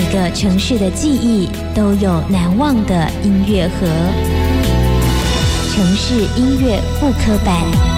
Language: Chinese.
个城市的记忆都有难忘的音乐盒。城市音乐复刻版。